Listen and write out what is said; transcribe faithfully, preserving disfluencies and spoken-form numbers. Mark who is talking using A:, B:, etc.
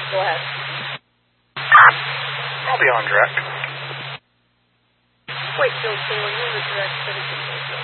A: Go ahead.
B: I'll be on direct.
A: Wait, so, so when you're the direct citizen,